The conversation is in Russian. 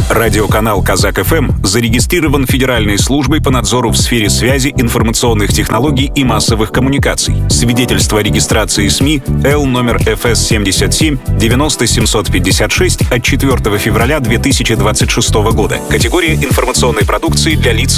Радиоканал «Казак-ФМ» зарегистрирован Федеральной службой по надзору в сфере связи, информационных технологий и массовых коммуникаций. Свидетельство о регистрации СМИ Л номер ФС 77 90 756 от 4 февраля 2026 года. Категория информационной продукции для лиц